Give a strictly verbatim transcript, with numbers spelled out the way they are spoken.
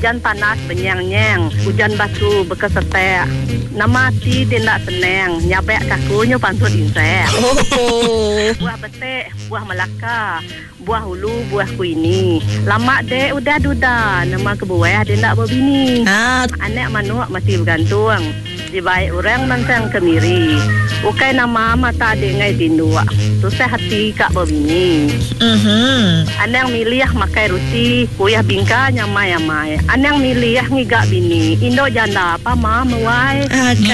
Hujan panas benyang-nyang, hujan batu berkesetek. Nama ti tindak seneng, nyabek kakunya pantut insek. Oh. Buah betik, buah melaka, buah hulu, buah kuini. Lama dek udah duda, nama kebuah dia nak berbini. Ah. Anak manuk masih bergantung. Di baik orang mancang kemiri. Ukai nama mata dia ngai tindua. Susah hati kak berbini. Mhm. Anang milih makai ruti, kuyah bingka nyamai-nyamai. Anang milih ngigak bini. Indo janda apa ma mewai. Okay.